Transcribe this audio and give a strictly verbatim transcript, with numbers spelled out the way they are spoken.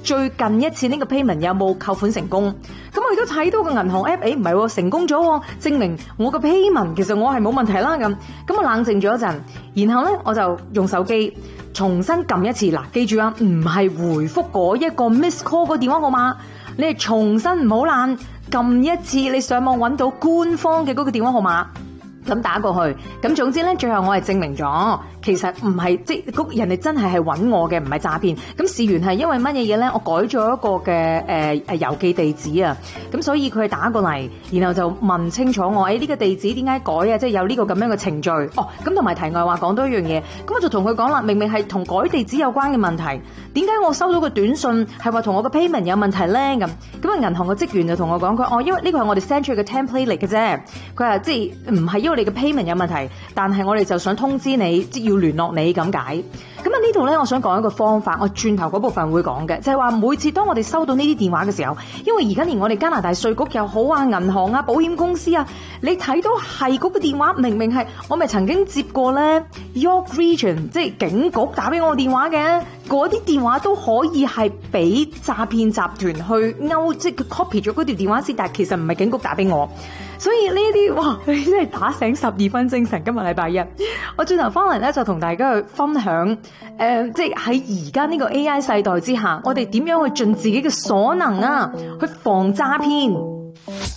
最近一次呢個 payment 有冇扣款成功。咁我亦都睇到個銀行 app， 誒唔係成功咗，證明我個 payment 其實我係冇問題啦。咁咁我冷靜咗一陣，然後咧我就用手機重新撳一次。嗱，記住啊，唔係回覆嗰一個 miss call 個電話號碼，你係重新唔好懶撳一次，你上網揾到官方嘅嗰個電話號碼。咁打過去，咁總之咧，最後我係證明咗，其實唔係即係人哋真係係揾我嘅，唔係詐騙。咁事緣係因為乜嘢嘢咧？我改咗一個嘅誒誒郵寄地址啊，咁所以佢打過嚟，然後就問清楚我，誒、哎、呢、這個地址點解改啊？即係有呢個咁樣嘅程序。哦，咁同埋題外話講多一樣嘢，咁我就同佢講啦，明明係同改地址有關嘅問題，點解我收到個短信係話同我個 payment 有問題咧？咁咁啊，銀行嘅職員就同我講，佢哦，因為呢個係我哋 send 出去嘅 template 嚟嘅啫，佢話即係唔係因為你嘅 payment 有問題，但係我哋就想通知你，即要聯絡你咁解。咁啊呢度咧，我想講一個方法，我轉頭嗰部分會講嘅，就係話每次當我哋收到呢啲電話嘅時候，因為而家連我哋加拿大稅局又好啊，銀行啊，保險公司啊，你睇到係嗰個電話，明明係我咪曾經接過咧 York Region 即係警局打俾我電話嘅，嗰啲電話都可以係俾詐騙集團去勾，即係佢 copy 咗嗰條電話先，但係其實唔係警局打俾我。所以呢啲哇，你真係打醒十二分精神。今日禮拜一，我轉頭翻嚟咧就同大家去分享，誒、呃，即係喺而家呢個 A I 世代之下，我哋點樣去盡自己嘅所能啊，去防詐騙。